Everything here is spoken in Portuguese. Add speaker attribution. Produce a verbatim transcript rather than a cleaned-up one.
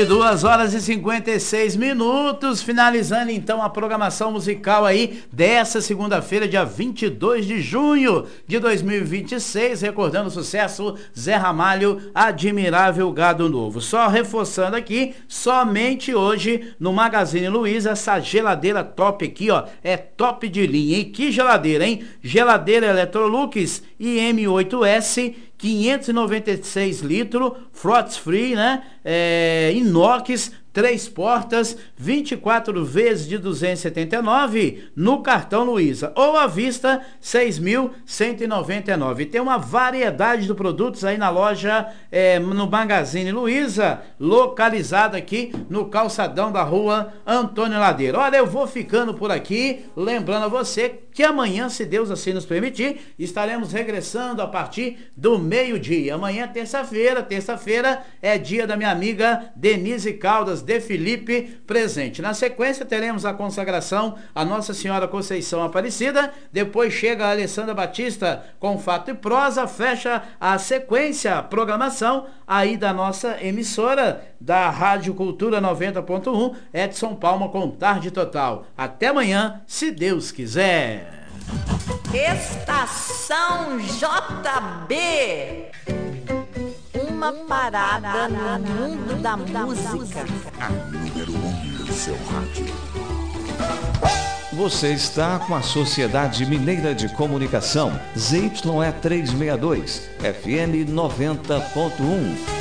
Speaker 1: duas horas e cinquenta e seis minutos, finalizando então a programação musical aí dessa segunda-feira, dia vinte e dois de junho de dois mil e vinte e seis, recordando o sucesso Zé Ramalho, Admirável Gado Novo. Só reforçando aqui, somente hoje no Magazine Luiza, essa geladeira top aqui, ó, é top de linha, hein? Que geladeira, hein? Geladeira Electrolux I M oito S, quinhentos e noventa e seis litros, frost free, né? É, inox, três portas, vinte e quatro vezes de duzentos e setenta e nove no cartão Luiza, ou à vista seis mil cento e noventa e nove. Tem uma variedade de produtos aí na loja, é, no Magazine Luiza, localizado aqui no calçadão da rua Antônio Ladeira. Olha, eu vou ficando por aqui, lembrando a você que amanhã, se Deus assim nos permitir, estaremos regressando a partir do meio-dia. Amanhã, terça-feira, terça-feira é dia da minha amiga Denise Caldas de Felipe presente. Na sequência teremos a consagração a Nossa Senhora Conceição Aparecida, depois chega a Alessandra Batista com Fato e Prosa, fecha a sequência, a programação aí da nossa emissora da Rádio Cultura noventa ponto um, Edson Palma com Tarde Total. Até amanhã, se Deus quiser.
Speaker 2: Estação J B, uma parada no mundo da música.
Speaker 3: A número um do seu rádio.
Speaker 4: Você está com a Sociedade Mineira de Comunicação, Z Y E trezentos e sessenta e dois, F M noventa ponto um.